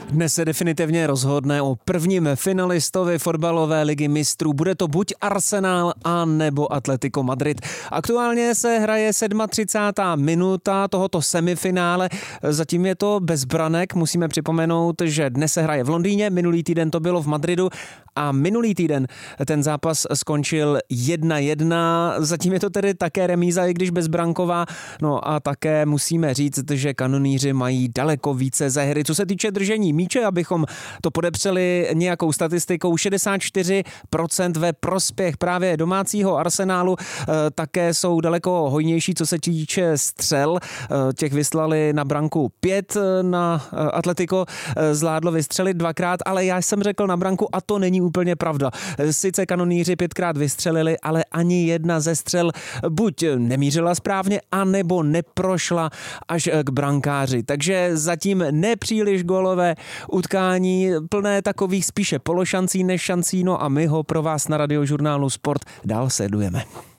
Dnes se definitivně rozhodne o prvním finalistovi fotbalové ligy mistrů. Bude to buď Arsenal, a nebo Atletico Madrid. Aktuálně se hraje 37. minuta tohoto semifinále. Zatím je to bez branek. Musíme připomenout, že dnes se hraje v Londýně, minulý týden to bylo v Madridu a minulý týden ten zápas skončil 1-1. Zatím je to tedy také remíza, i když bezbranková. No a také musíme říct, že kanonýři mají daleko více ze hry. Co se týče držení míče, abychom to podepřeli nějakou statistikou, 64% ve prospěch právě domácího Arsenálu, také jsou daleko hojnější, co se týče střel. Těch vyslali na branku 5, na Atletico zvládlo vystřelit 2krát, ale já jsem řekl na branku a to není úplně pravda. Sice kanonýři 5krát vystřelili, ale ani jedna ze střel buď nemířila správně, anebo neprošla až k brankáři. Takže zatím nepříliš gólové utkání, plné takových spíše pološancí než šancí, no a my ho pro vás na Radiožurnálu Sport dál sledujeme.